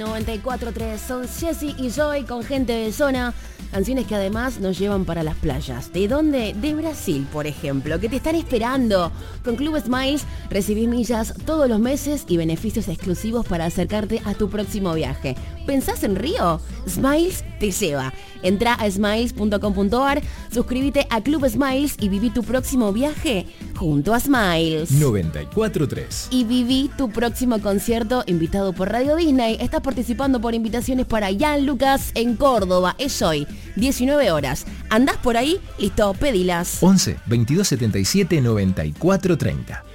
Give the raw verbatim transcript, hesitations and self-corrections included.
noventa y cuatro punto tres son Jessy y Joy con Gente de Zona, canciones que además nos llevan para las playas. ¿De dónde? De Brasil, por ejemplo, que te están esperando. Con Club Smiles recibís millas todos los meses y beneficios exclusivos para acercarte a tu próximo viaje. ¿Pensás en Río? Smiles te lleva. Entra a smiles punto com punto ar, suscríbete a Club Smiles y viví tu próximo viaje junto a Smiles. noventa y cuatro punto tres. Y viví tu próximo concierto invitado por Radio Disney. Estás participando por invitaciones para Jan Lucas en Córdoba. Es hoy, diecinueve horas. ¿Andás por ahí? Listo, pedilas. once, veintidós setenta y siete, noventa y cuatro treinta.